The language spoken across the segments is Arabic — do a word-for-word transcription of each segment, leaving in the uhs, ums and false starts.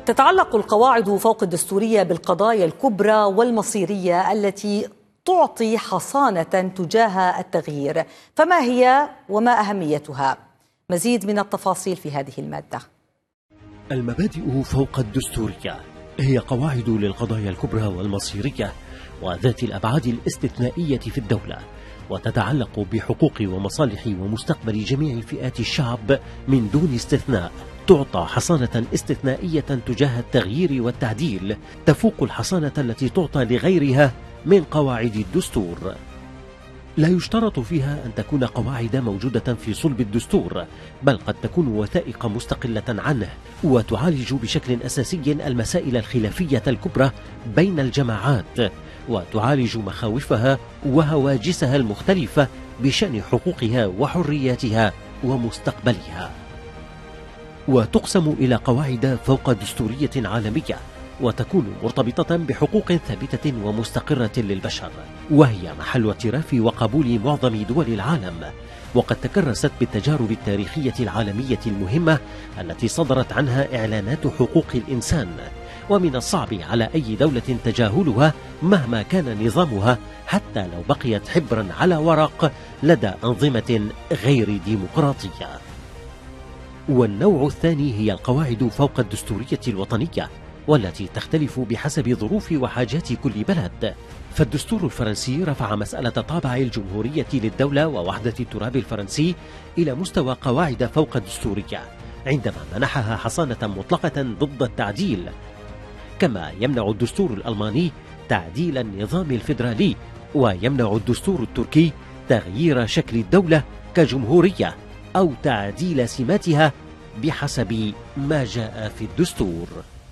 تتعلق القواعد فوق الدستورية بالقضايا الكبرى والمصيرية التي تعطي حصانة تجاه التغيير، فما هي وما أهميتها؟ مزيد من التفاصيل في هذه المادة. المبادئ فوق الدستورية هي قواعد للقضايا الكبرى والمصيرية وذات الأبعاد الاستثنائية في الدولة، وتتعلق بحقوق ومصالح ومستقبل جميع فئات الشعب من دون استثناء. تعطى حصانة استثنائية تجاه التغيير والتعديل تفوق الحصانة التي تعطى لغيرها من قواعد الدستور. لا يشترط فيها أن تكون قواعد موجودة في صلب الدستور، بل قد تكون وثائق مستقلة عنه وتعالج بشكل أساسي المسائل الخلافية الكبرى بين الجماعات، وتعالج مخاوفها وهواجسها المختلفة بشأن حقوقها وحرياتها ومستقبلها. وتقسم إلى قواعد فوق دستورية عالمية، وتكون مرتبطة بحقوق ثابتة ومستقرة للبشر، وهي محل اعتراف وقبول معظم دول العالم، وقد تكرست بالتجارب التاريخية العالمية المهمة التي صدرت عنها إعلانات حقوق الإنسان، ومن الصعب على أي دولة تجاهلها مهما كان نظامها، حتى لو بقيت حبرا على ورق لدى أنظمة غير ديمقراطية. والنوع الثاني هي القواعد فوق الدستورية الوطنية، والتي تختلف بحسب ظروف وحاجات كل بلد. فالدستور الفرنسي رفع مسألة طابع الجمهورية للدولة ووحدة التراب الفرنسي إلى مستوى قواعد فوق الدستورية، عندما منحها حصانة مطلقة ضد التعديل، كما يمنع الدستور الألماني تعديل النظام الفيدرالي، ويمنع الدستور التركي تغيير شكل الدولة كجمهورية أو تعديل سماتها بحسب ما جاء في الدستور.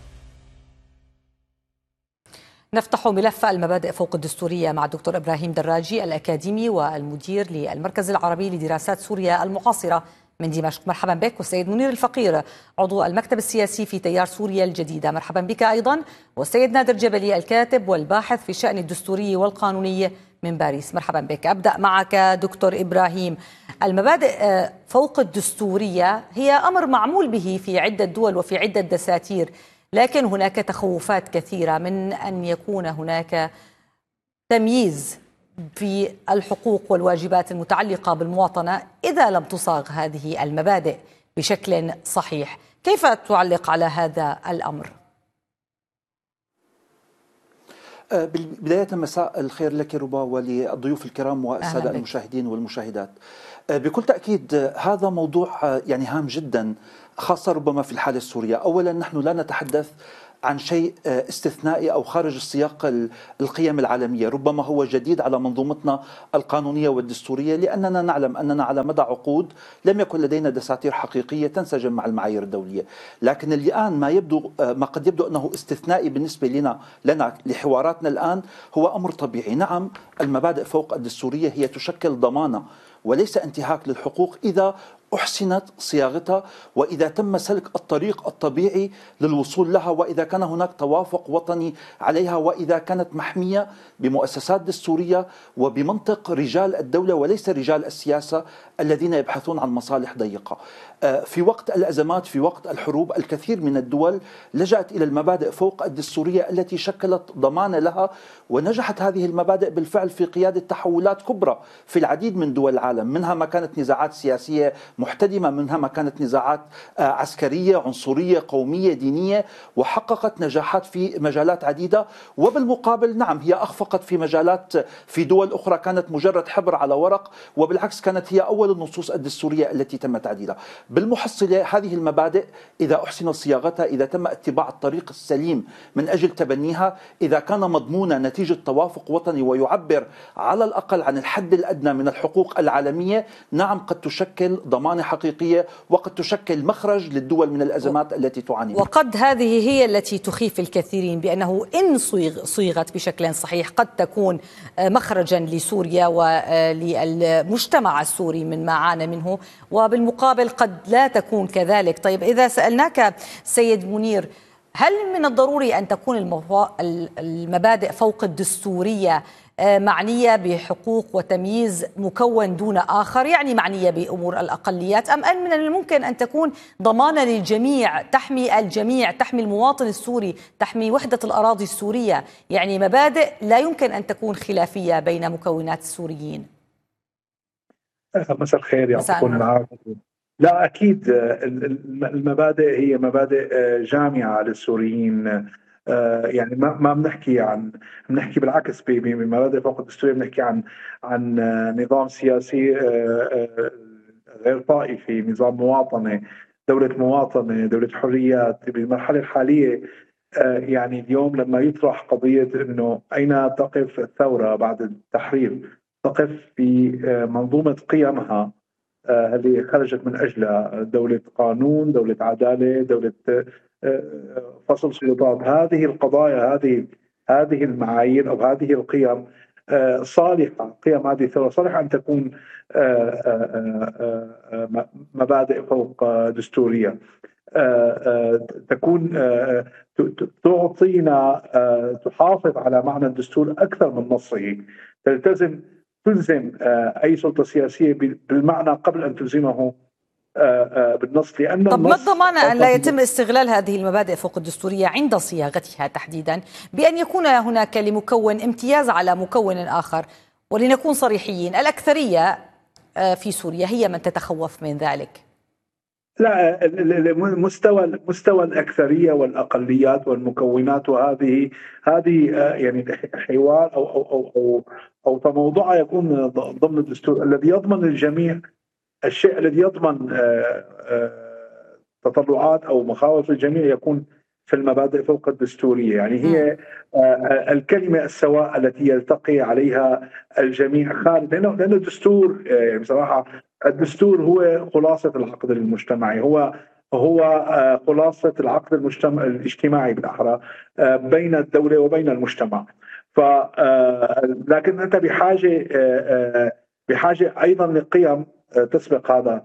نفتح ملف المبادئ فوق الدستورية مع الدكتور إبراهيم دراجي، الأكاديمي والمدير للمركز العربي لدراسات سوريا المعاصرة من دمشق. مرحبا بك. والسيد منير الفقير، عضو المكتب السياسي في تيار سوريا الجديدة، مرحبا بك أيضا. والسيد نادر جبلي، الكاتب والباحث في الشأن الدستوري والقانوني من باريس، مرحبا بك. أبدأ معك دكتور إبراهيم. المبادئ فوق الدستورية هي أمر معمول به في عدة دول وفي عدة دساتير، لكن هناك تخوفات كثيرة من أن يكون هناك تمييز في الحقوق والواجبات المتعلقة بالمواطنة إذا لم تصاغ هذه المبادئ بشكل صحيح. كيف تعلق على هذا الأمر؟ بداية مساء الخير لك ربا وللضيوف الكرام والسادة المشاهدين والمشاهدات. بكل تأكيد هذا موضوع يعني هام جدا، خاصة ربما في الحالة السورية. أولا نحن لا نتحدث عن شيء استثنائي أو خارج السياق القيم العالمية، ربما هو جديد على منظومتنا القانونية والدستورية، لأننا نعلم أننا على مدى عقود لم يكن لدينا دساتير حقيقية تنسجم مع المعايير الدولية. لكن الآن ما يبدو ما قد يبدو أنه استثنائي بالنسبة لنا لنا لحواراتنا الآن هو أمر طبيعي. نعم، المبادئ فوق الدستورية هي تشكل ضمانة وليس انتهاك للحقوق إذا أحسنت صياغتها، وإذا تم سلك الطريق الطبيعي للوصول لها، وإذا كان هناك توافق وطني عليها، وإذا كانت محمية بمؤسسات دستورية وبمنطق رجال الدولة وليس رجال السياسة الذين يبحثون عن مصالح ضيقة. في وقت الأزمات، في وقت الحروب، الكثير من الدول لجأت إلى المبادئ فوق الدستورية التي شكلت ضمان لها، ونجحت هذه المبادئ بالفعل في قيادة تحولات كبرى في العديد من دول العالم، منها ما كانت نزاعات سياسية محتدمة، منها ما كانت نزاعات عسكرية عنصرية قومية دينية، وحققت نجاحات في مجالات عديدة. وبالمقابل نعم هي أخفقت في مجالات في دول أخرى كانت مجرد حبر على ورق، وبالعكس كانت هي أول النصوص الدستورية التي تم تعديلها. بالمحصلة هذه المبادئ إذا أحسن صياغتها، إذا تم اتباع الطريق السليم من أجل تبنيها، إذا كان مضمونا نتيجة توافق وطني ويعبر على الأقل عن الحد الأدنى من الحقوق العالمية، نعم قد تشكل ضمانة حقيقية وقد تشكل مخرج للدول من الأزمات التي تعاني منها. وقد هذه هي التي تخيف الكثيرين، بأنه إن صيغ صيغت بشكل صحيح قد تكون مخرجا لسوريا وللمجتمع السوري من ما عانى منه، وبالمقابل قد لا تكون كذلك. طيب إذا سألناك سيد منير، هل من الضروري أن تكون المبادئ فوق الدستورية معنية بحقوق وتمييز مكون دون آخر، يعني معنية بأمور الأقليات، أم أن من الممكن أن تكون ضمانة للجميع، تحمي الجميع، تحمي المواطن السوري، تحمي وحدة الأراضي السورية، يعني مبادئ لا يمكن أن تكون خلافية بين مكونات السوريين؟ مساء الخير، يعطيكم العافية. لا أكيد المبادئ هي مبادئ جامعة للسوريين، يعني ما ما بنحكي عن بنحكي بالعكس بمبادئ فوق الدستورية، بنحكي عن عن نظام سياسي غير طائفي، نظام مواطنة، دولة مواطنة، دولة حريات. بالمرحلة الحالية يعني اليوم لما يطرح قضية إنه أين تقف الثورة بعد التحرير، تقف في منظومة قيمها اللي خرجت من أجلها دولة قانون، دولة عدالة، دولة فصل سلطات. هذه القضايا، هذه هذه المعايير أو هذه القيم صالحة، قيم هذه الثورة صالحة أن تكون مبادئ فوق دستورية، تكون تعطينا، تحافظ على معنى الدستور أكثر من نصه، تلتزم تلزم أي سلطة سياسية بالمعنى قبل أن تلزمه بالنص. لأن طب ما الضمانة أن لا يتم استغلال هذه المبادئ فوق الدستورية عند صياغتها تحديدا، بأن يكون هناك لمكون امتياز على مكون آخر؟ ولنكون صريحيين، الأكثرية في سوريا هي من تتخوف من ذلك. لا، مستوى مستوى الأكثرية والأقليات والمكونات، وهذه هذه يعني حوار أو أو أو أو, أو تموضع يكون ضمن الدستور الذي يضمن الجميع. الشيء الذي يضمن تطلعات أو مخاوف الجميع يكون في المبادئ فوق الدستورية، يعني هي الكلمة السواء التي يلتقي عليها الجميع خارج، لأنه لأنه الدستور يعني بصراحة الدستور هو خلاصة العقد المجتمعي، هو هو خلاصة العقد المجتمع الاجتماعي بالأحرى بين الدولة وبين المجتمع. ف لكن أنت بحاجة بحاجة أيضا لقيم تسبق هذا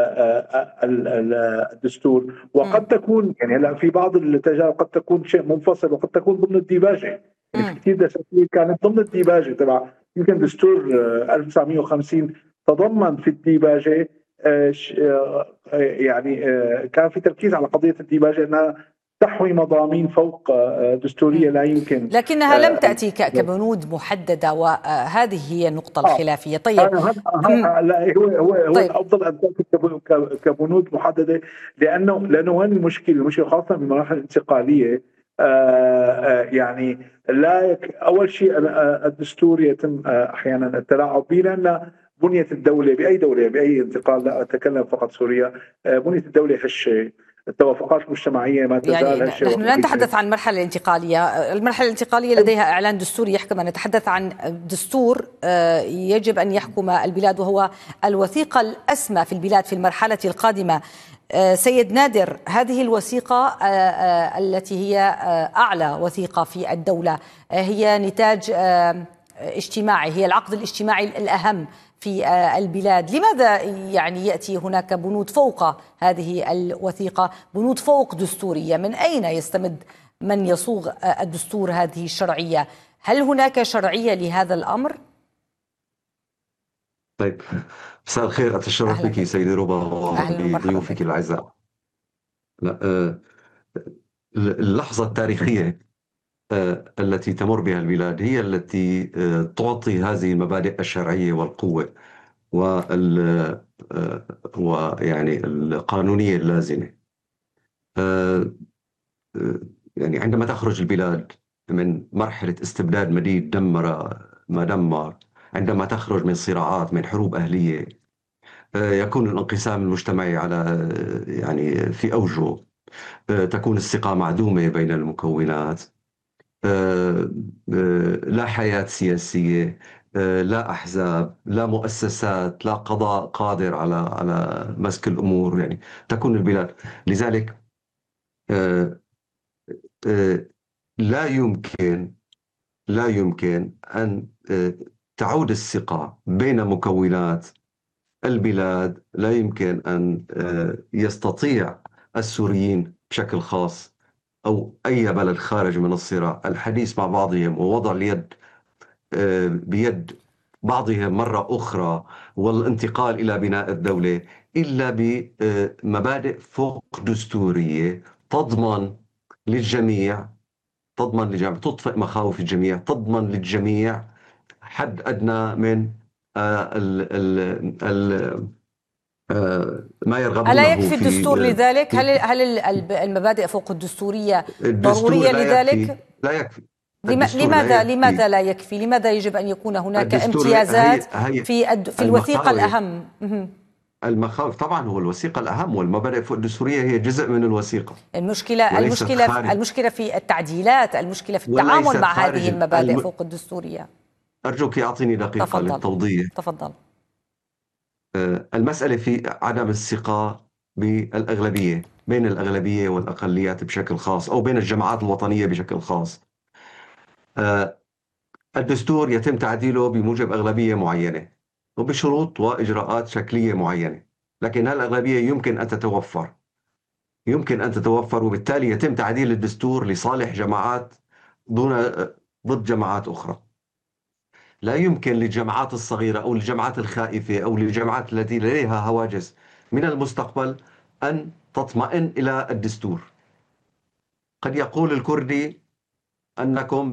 الدستور، وقد تكون يعني هلا في بعض التجارب قد تكون شيء منفصل، وقد تكون ضمن الديباجة. يعني في كثير دساتير كانت ضمن الديباجة تبع يمكن دستور ألف وتسعمئة وخمسين تضمن في الديباجة يعني كان في تركيز على قضية الديباجة أنها تحوي مضامين فوق دستورية لا يمكن، لكنها لم تأتي كبنود محددة، وهذه هي النقطة الخلافية. طيب لا، هو هو هو طيب. الأفضل أن تأتي كبنود محددة، لأنه لأنه وين المشكلة؟ المشكلة خاصة بالمراحل الانتقالية. يعني لا يك... أول شيء الدستور يتم أحيانا التلاعب به، لأن بنية الدولة بأي دولة بأي انتقال، لا أتكلم فقط سوريا، بنية الدولة هالشيء، التوافقات المجتمعية ما تزال يعني هالشيء. نحن لا نتحدث عن المرحلة الانتقالية، المرحلة الانتقالية لديها إعلان دستوري يحكم، نتحدث عن دستور يجب أن يحكم البلاد، وهو الوثيقة الأسمى في البلاد في المرحلة القادمة. سيد نادر، هذه الوثيقة التي هي أعلى وثيقة في الدولة هي نتاج اجتماعي، هي العقد الاجتماعي الأهم في البلاد. لماذا يعني يأتي هناك بنود فوق هذه الوثيقة، بنود فوق دستورية؟ من أين يستمد من يصوغ الدستور هذه الشرعية؟ هل هناك شرعية لهذا الأمر؟ طيب، مساء الخير، أتشرف بك سيدي ربا وبضيوفك الأعزاء. اللحظة التاريخية التي تمر بها البلاد هي التي تعطي هذه المبادئ الشرعية والقوة وال ويعني القانونية اللازمة. يعني عندما تخرج البلاد من مرحلة استبداد مديد دمر ما دمر، عندما تخرج من صراعات، من حروب أهلية، يكون الانقسام المجتمعي على يعني في أوجه، تكون الثقة معدومة بين المكونات، لا حياة سياسية، لا أحزاب، لا مؤسسات، لا قضاء قادر على على مسك الأمور، يعني تكون البلاد. لذلك لا يمكن لا يمكن أن تعود الثقة بين مكونات البلاد. لا يمكن أن يستطيع السوريين بشكل خاص أو أي بلد خارج من الصراع الحديث مع بعضهم ووضع اليد بيد بعضهم مرة أخرى والانتقال إلى بناء الدولة إلا بمبادئ فوق دستورية تضمن للجميع تضمن للجميع تطفئ مخاوف الجميع، تضمن للجميع حد أدنى من ال ال ال ما يرغبونه. ألا يكفي الدستور لذلك؟ هل هل المبادئ فوق الدستورية ضرورية لذلك؟ لا يكفي. لماذا لماذا لا يكفي؟ لماذا يجب أن يكون هناك امتيازات هي هي في في الوثيقة الأهم؟ المخاوف طبعا هو الوثيقة الأهم، والمبادئ فوق الدستورية هي جزء من الوثيقة. المشكلة المشكلة في المشكلة في التعديلات، المشكلة في التعامل مع هذه المبادئ الم... فوق الدستورية. أرجوك أعطيني دقيقة تفضل. للتوضيح. تفضل. المسألة في عدم الثقة بالأغلبية، بين الأغلبية والأقليات بشكل خاص، أو بين الجماعات الوطنية بشكل خاص. الدستور يتم تعديله بموجب أغلبية معينة وبشروط وإجراءات شكلية معينة، لكن هالأغلبية يمكن أن تتوفر يمكن أن تتوفر وبالتالي يتم تعديل الدستور لصالح جماعات دون ضد جماعات أخرى. لا يمكن للجماعات الصغيرة أو الجماعات الخائفة أو للجماعات التي لديها هواجس من المستقبل أن تطمئن إلى الدستور. قد يقول الكردي أنكم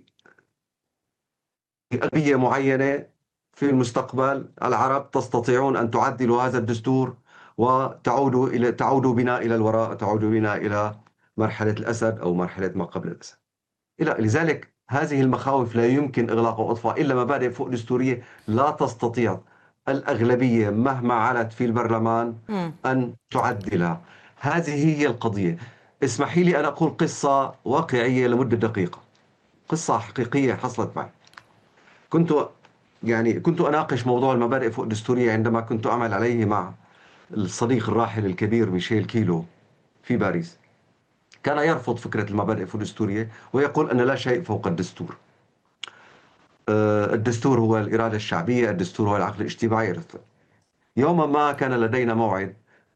بأغلبية معينة في المستقبل العرب تستطيعون أن تعدلوا هذا الدستور وتعودوا إلى تعودوا بنا إلى الوراء، تعودوا بنا إلى مرحلة الأسد أو مرحلة ما قبل الأسد. لذلك هذه المخاوف لا يمكن إغلاق وإطفاء إلا مبادئ فوق دستورية لا تستطيع الأغلبية مهما علت في البرلمان أن تعدلها. هذه هي القضية. اسمحي لي أن أقول قصة واقعية لمدة دقيقة، قصة حقيقية حصلت معي. كنت يعني كنت أناقش موضوع المبادئ فوق الدستورية عندما كنت أعمل عليه مع الصديق الراحل الكبير ميشيل كيلو في باريس. كان يرفض فكرة المبادئ فوق الدستورية ويقول أن لا شيء فوق الدستور. الدستور هو الإرادة الشعبية، الدستور هو العقل الاجتماعي. يوما ما كان لدينا موعد،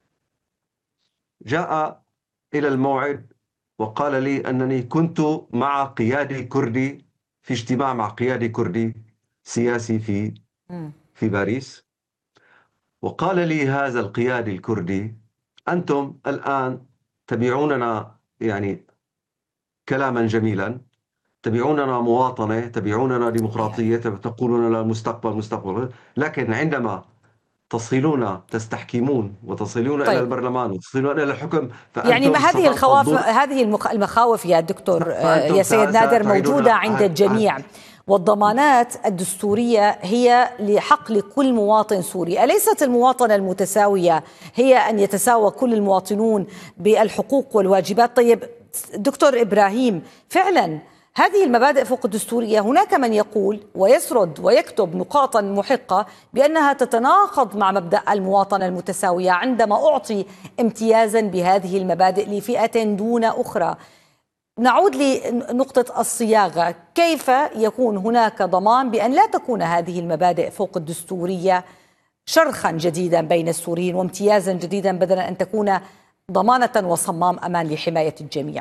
جاء إلى الموعد وقال لي أنني كنت مع قيادي كردي في اجتماع مع قيادي كردي سياسي في في باريس، وقال لي هذا القيادي الكردي: أنتم الآن تبيعوننا يعني كلاما جميلا، تبيعوننا مواطنة، تبيعوننا ديمقراطية، تقولون لنا المستقبل مستقبل، لكن عندما تصلون تستحكمون وتصلون طيب. إلى البرلمان وتصلون إلى الحكم، يعني ما هذه الخواف هذه المخاوف يا دكتور يا سيد نادر موجودة عند الجميع، والضمانات الدستورية هي لحق لكل مواطن سوري. أليست المواطنة المتساوية هي أن يتساوى كل المواطنون بالحقوق والواجبات؟ طيب دكتور إبراهيم، فعلا هذه المبادئ فوق الدستورية هناك من يقول ويسرد ويكتب نقاطا محقة بأنها تتناقض مع مبدأ المواطنة المتساوية عندما أعطي امتيازا بهذه المبادئ لفئة دون أخرى. نعود لنقطة الصياغة، كيف يكون هناك ضمان بأن لا تكون هذه المبادئ فوق الدستورية شرخا جديدا بين السوريين وامتيازا جديدا بدلا أن تكون ضمانة وصمام أمان لحماية الجميع؟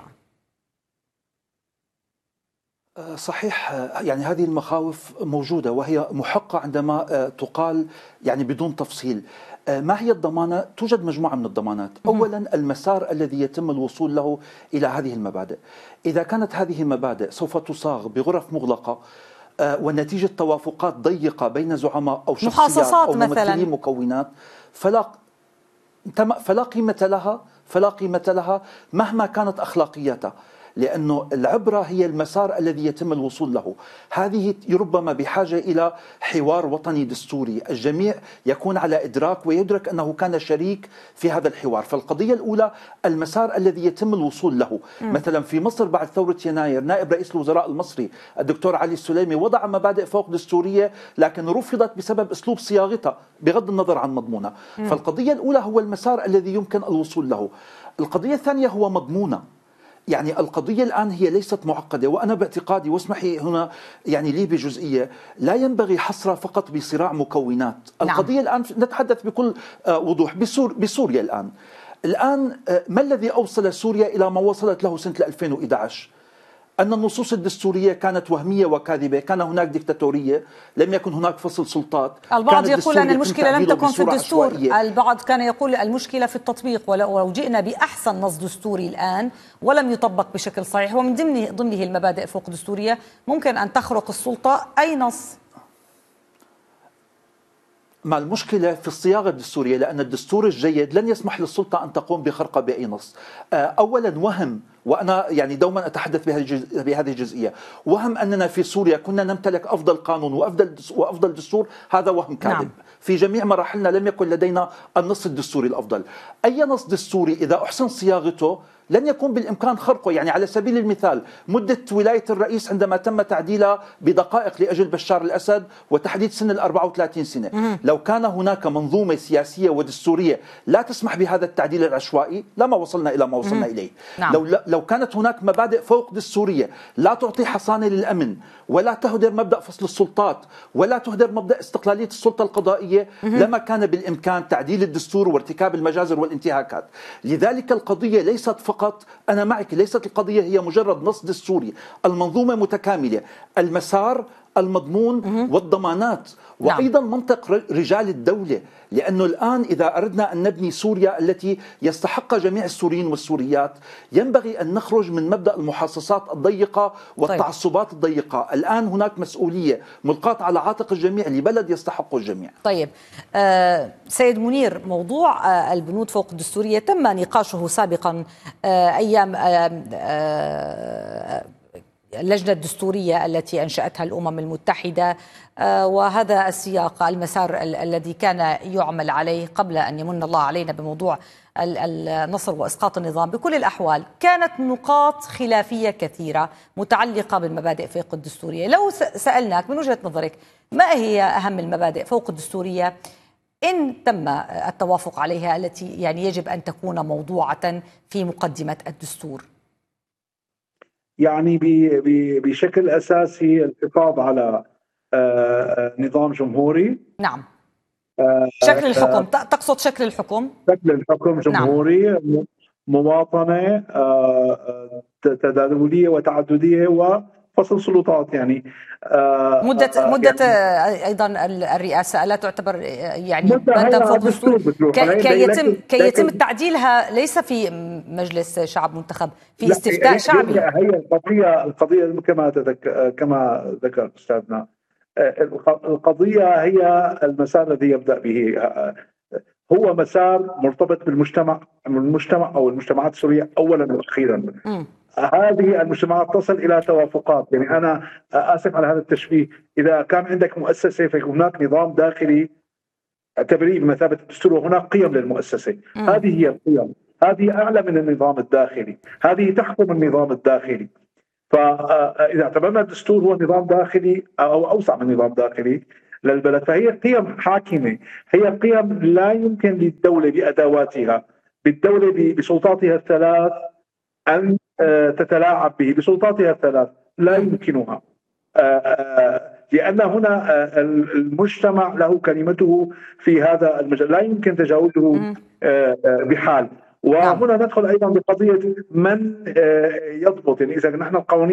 صحيح، يعني هذه المخاوف موجودة وهي محقة عندما تقال يعني بدون تفصيل. ما هي الضمانة؟ توجد مجموعة من الضمانات. أولا المسار الذي يتم الوصول له إلى هذه المبادئ. إذا كانت هذه المبادئ سوف تصاغ بغرف مغلقة ونتيجة توافقات ضيقة بين زعماء أو شخصيات أو ممثلي مكونات، فلا فلا قيمة لها فلا قيمة لها مهما كانت أخلاقياتها، لأنه العبرة هي المسار الذي يتم الوصول له. هذه ربما بحاجة إلى حوار وطني دستوري، الجميع يكون على إدراك ويدرك أنه كان شريك في هذا الحوار. فالقضية الأولى المسار الذي يتم الوصول له. م. مثلا في مصر بعد ثورة يناير نائب رئيس الوزراء المصري الدكتور علي السليمي وضع مبادئ فوق دستورية لكن رفضت بسبب أسلوب صياغتها بغض النظر عن مضمونها. م. فالقضية الأولى هو المسار الذي يمكن الوصول له. القضية الثانية هو مضمونة. يعني القضية الآن هي ليست معقدة، وأنا باعتقادي واسمحي هنا يعني لي بجزئية، لا ينبغي حصرها فقط بصراع مكونات. نعم. القضية الآن نتحدث بكل وضوح بسور بسوريا الآن الآن ما الذي أوصل سوريا إلى ما وصلت له سنة ألفين وإحدى عشر؟ أن النصوص الدستورية كانت وهمية وكاذبة، كان هناك ديكتاتورية، لم يكن هناك فصل سلطات. البعض يقول أن المشكلة لم تكن في الدستور، عشوائية. البعض كان يقول المشكلة في التطبيق، ولو جئنا بأحسن نص دستوري الآن ولم يطبق بشكل صحيح ومن ضمنه ضمنه المبادئ فوق دستورية، ممكن أن تخرق السلطة أي نص. مع المشكلة في الصياغة الدستورية، لأن الدستور الجيد لن يسمح للسلطة أن تقوم بخرقة بأي نص. أولا وهم، وأنا يعني دوما أتحدث بهذه الجزئية، وهم أننا في سوريا كنا نمتلك أفضل قانون وأفضل وأفضل دستور، هذا وهم كاذب. نعم. في جميع مراحلنا لم يكن لدينا النص الدستوري الأفضل. أي نص دستوري إذا أحسن صياغته لن يكون بالإمكان خرقه. يعني على سبيل المثال مدة ولاية الرئيس عندما تم تعديلها بدقائق لأجل بشار الأسد وتحديد سن الأربعة وثلاثين سنة، مم. لو كان هناك منظومة سياسية ودستورية لا تسمح بهذا التعديل العشوائي لما وصلنا إلى ما وصلنا مم. إليه. نعم. لو, لو كانت هناك مبادئ فوق دستورية لا تعطي حصانة للأمن ولا تهدر مبدأ فصل السلطات ولا تهدر مبدأ استقلالية السلطة القضائية، مم. لما كان بالإمكان تعديل الدستور وارتكاب المجازر والانتهاكات. لذلك القضية ليست فقط فقط أنا معك، ليست القضية هي مجرد نص دستوري، المنظومة متكاملة، المسار، المضمون والضمانات، وأيضا نعم. منطق رجال الدولة. لأنه الآن إذا أردنا أن نبني سوريا التي يستحق جميع السوريين والسوريات، ينبغي أن نخرج من مبدأ المحاصصات الضيقة والتعصبات طيب. الضيقة. الآن هناك مسؤولية ملقاة على عاتق الجميع لبلد يستحق الجميع. طيب آه سيد منير، موضوع آه البنود فوق الدستورية تم نقاشه سابقا آه أيام آه آه اللجنة الدستورية التي أنشأتها الأمم المتحدة، وهذا السياق المسار الذي كان يعمل عليه قبل أن يمن الله علينا بموضوع النصر وإسقاط النظام. بكل الأحوال كانت نقاط خلافية كثيرة متعلقة بالمبادئ فوق الدستورية. لو سألناك من وجهة نظرك ما هي أهم المبادئ فوق الدستورية إن تم التوافق عليها، التي يعني يجب أن تكون موضوعة في مقدمة الدستور؟ يعني بشكل أساسي الحفاظ على نظام جمهوري. نعم. شكل الحكم، تقصد شكل الحكم؟ شكل الحكم جمهوري. نعم. مواطنة تداولية وتعددية وفصل سلطات. يعني مدة مدة يعني أيضا الرئاسة ألا تعتبر يعني بندا فوق الدستور كي يتم كي يتم تعديلها، ليس في مجلس شعب منتخب، في استفتاء شعبي. هي القضية القضية كما كما ذكر أستاذنا، القضية هي المسار الذي يبدأ به، هو مسار مرتبط بالمجتمع المجتمع أو المجتمعات السورية أولا وأخيرا. م. هذه المجتمعات تصل إلى توافقات. يعني أنا آسف على هذا التشبيه، إذا كان عندك مؤسسة فيكون هناك نظام داخلي اعتبريه بمثابة الدستور وهناك قيم للمؤسسة. م. هذه هي القيم، هذه أعلى من النظام الداخلي، هذه تحكم النظام الداخلي. فإذا اعتبرنا الدستور هو نظام داخلي أو أوسع من نظام داخلي للبلد، فهي قيم حاكمة، هي قيم لا يمكن للدولة بأدواتها، بالدولة بسلطاتها الثلاث أن تتلاعب به، بسلطاتها الثلاث لا يمكنها، لأن هنا المجتمع له كلمته في هذا المجال لا يمكن تجاوزه بحال. وهنا ندخل أيضا بقضية من يضبط. يعني إذا نحن القوانين